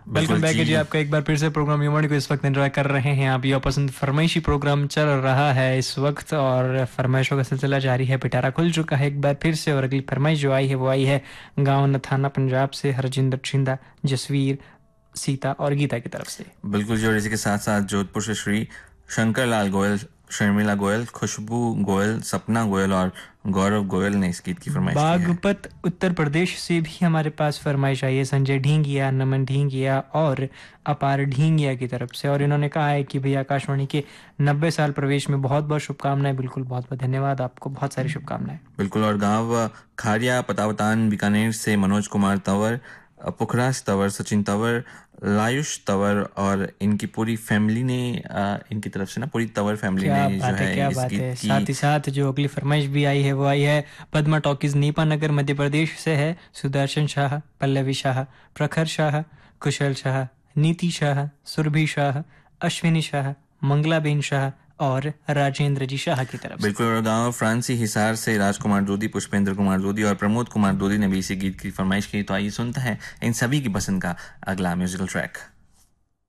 Welcome back जी, आपका एक बार फिर से प्रोग्राम ह्यूमन को इस वक्त एंजॉय कर रहे हैं आप। ये पसंद फरमाइशी प्रोग्राम चल रहा है इस वक्त और फरमाइशों का सिलसिला जारी है। पिटारा खुल चुका है एक बार फिर से और अगली फरमाइश जो आई है वो आई है गाँव नथाना पंजाब से हरजिंदर छिंदा, जसवीर, सीता और गीता की तरफ से। बिल्कुल जी, और इसी के साथ साथ जोधपुर से श्री शंकर लाल गोयल, शर्मिला गोयल, खुशबू गोयल, सपना गोयल और गौरव गोयल ने इस गीत की फरमाइश की है। बागपत उत्तर प्रदेश से भी हमारे पास फरमाइश आई है संजय ढींगिया, नमन ढींगिया और अपार ढींगिया की तरफ से। और इन्होंने कहा है कि भैया आकाशवाणी के 90 साल प्रवेश में बहुत बहुत शुभकामनाएं। बिल्कुल, बहुत बहुत धन्यवाद आपको, बहुत सारी शुभकामनाएं। बिल्कुल, और गांव खारिया पतावतान बीकानेर से मनोज कुमार तंवर, पुखराज तंवर, सचिन तंवर, लायुष तंवर और इनकी पूरी फैमिली ने इनकी तरफ से ना पूरी तंवर फैमिली क्या ने जो बात है, है क्या इस बात गीत है। की। साथ ही साथ जो अगली फरमाइश भी आई है वो आई है पद्मा टॉकीज नीपा नगर मध्य प्रदेश से है। सुदर्शन शाह, पल्लवी शाह, प्रखर शाह, कुशल शाह, नीति शाह, सुरभि शाह, अश्विनी शाह, मंगलाबेन शाह और राजेंद्र जी शाह की तरफ से। बिल्कुल, और गांव फ्रांसी हिसार से राजकुमार दोदी, पुष्पेंद्र कुमार दोदी और प्रमोद कुमार दोदी ने भी इसी गीत की फरमाइश की। तो आइए सुनते हैं इन सभी की पसंद का अगला म्यूजिकल ट्रैक।